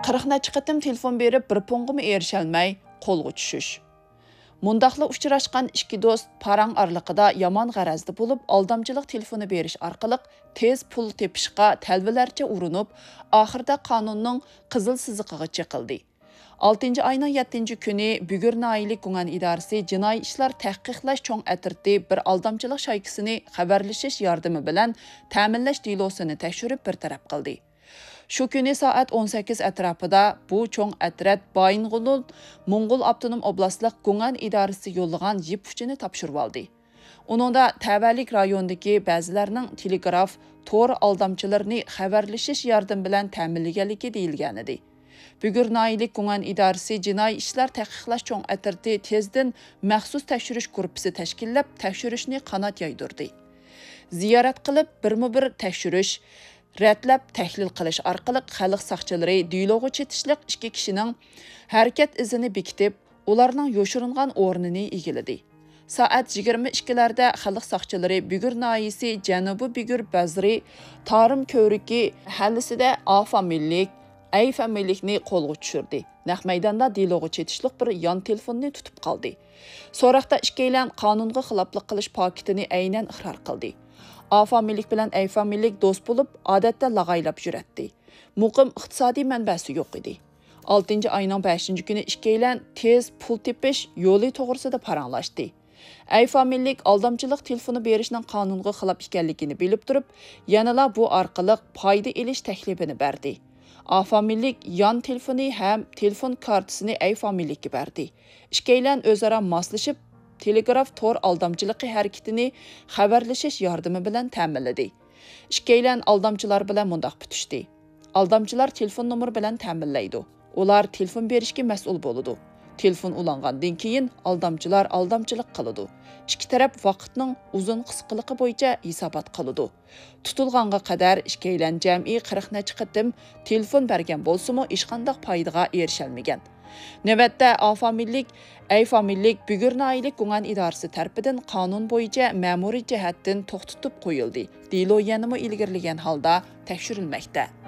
40 neçə qitim telefon berib bir punğumu erişəlməy qolğu düşüş. Mundaqlı uçraşqan ikki dost parang arlıqıda yaman g'arazda bo'lib, aldamchilik telefoni berish orqali tez pul tepishga talvalarcha urinib, oxirida qonunning qizil siziqiga chiqildi. 6 ayning 7 kuni Bugur Noyilik Gumon idorasi jinoiy ishlar tahqiqlash cho'ng atirti bir aldamchilik shaykisini xabarlashish yordami bilan ta'minlash delosini tekshirib bir taraf qildi. Shu kuni soat 18 atrofida bu cho'ng atrat Baying'ul Mo'ng'ul Avtonom oblastlik Gumon idorasi yo'llagan yip uchini topshirib oldi. Uningda tavallik rayonidagi ba'zilarning telegraf to'r aldamchilarini xabarlashish yordami bilan ta'minlaganligi deyilgan edi. Bugur Noyilik Gumon idorasi jinoiy ishlar tahqiqlash cho'ng atirti tezdan maxsus tekshirish guruhi tashkillab tekshirishni qanot yaydirdi. Ziyorat qilib bir tekshirish rətlab təhlil qilish orqali xalq saqchilari dialogu chetishliq ikki kishining harakat izini bekitib, ularning yo'shiringan o'rnini egiladi. Soat 22larda xalq saqchilari Bugur noyisi Janubiy Bugur Bazri Tarim ko'riki hallisida A familiyalik, A familiyalikni qo'lga tushirdi. Naq maydonda dialogu chetishliq bir yon telefonni tutib qoldi. So'roqda ikkilan qonunga xiloflik qilish paketini aynan iqror qildi. A familiyalik bilan A familiyalik do'st bo'lib, odatda lag'aylab yuradi. Muqim iqtisodiy manbasi yo'q edi. 6 ayning 5 kuni ikkilan tez pul tepish yo'li to'g'risida paranglashdi. A familiyalik aldamchilik telefoni berishning qonunga xilof ekanligini bilib turib, yanala bu orqali foyda olish taklifini berdi. A familiyalik yon telefoni ham telefon kartasini A familiyalikka berdi. Ikkilan o'zaro moslashib telegraf to'r aldamchiligi harakatini xabarlashish yordami bilan ta'minladi. Ikkilan aldamchilar bilan mundaq bitishdi. Aldamchilar telefon nomeri bilan ta'minlaydi. Ular telefon berishga mas'ul bo'ladi. Telefon ulangandan keyin aldamchilar aldamchilik qiladi. Ikki taraf vaqtning uzun qisqaligi bo'yicha hisobot qiladi. Tutilganga qadar ikkilan jami 40 necha qitim telefon bergan bo'lsa-mu, hech qanday foydaga erishalmagan. Navbatda A familiyalik Bugur Noyilik Gumon idorasi tarafidan qonun bo'yicha ma'muriy jihatdan to'xtatib qo'yildi. Delo yanama ilgirlagan holda tekshirilmoqda.